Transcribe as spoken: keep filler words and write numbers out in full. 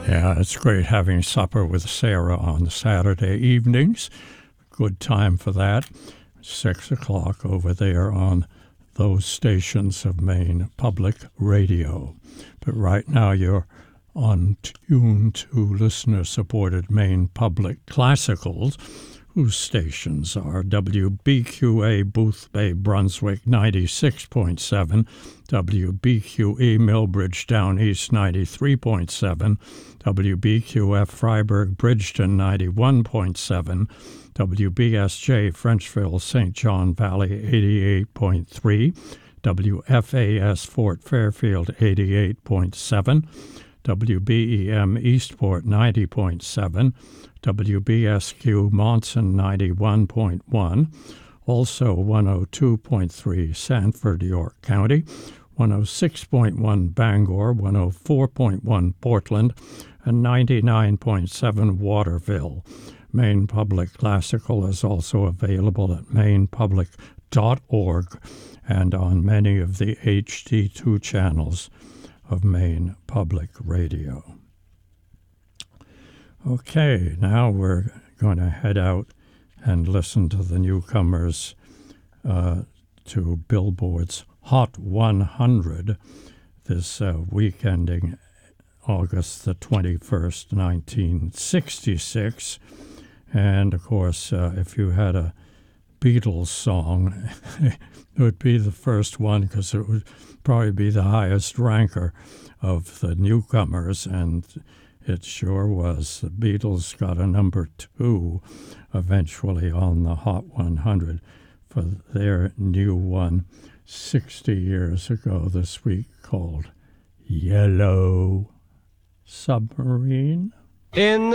Yeah, it's great having supper with Sarah on Saturday evenings. Good time for that. Six o'clock over there on those stations of Maine Public Radio. But right now you're on tune to listener-supported Maine Public Classicals, whose stations are W B Q A Boothbay Brunswick ninety-six point seven, W B Q E Millbridge Down East ninety-three point seven, W B Q F Freiburg Bridgeton ninety-one point seven, W B S J Frenchville Saint John Valley eighty-eight point three, W F A S Fort Fairfield eighty-eight point seven, W B E M Eastport ninety point seven, W B S Q Monson ninety-one point one, also one oh two point three Sanford, York County, one oh six point one Bangor, one oh four point one Portland, and ninety-nine point seven Waterville. Maine Public Classical is also available at maine public dot org and on many of the H D two channels of Maine Public Radio. Okay, now we're going to head out and listen to the newcomers uh, to Billboard's Hot one hundred this uh, week ending August the twenty-first, nineteen sixty-six. And, of course, uh, if you had a Beatles song, it would be the first one because it would probably be the highest ranker of the newcomers, and it sure was. The Beatles got a number two eventually on the Hot one hundred for their new one sixty years ago this week called Yellow Submarine. In